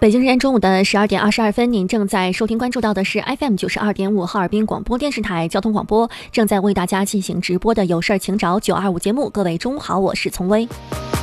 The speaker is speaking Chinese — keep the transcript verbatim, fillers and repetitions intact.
北京时间中午的十二点二十二分，您正在收听关注到的是 F M 九十二点五哈尔滨广播电视台交通广播，正在为大家进行直播的有事儿请找九二五节目。各位中午好，我是丛薇。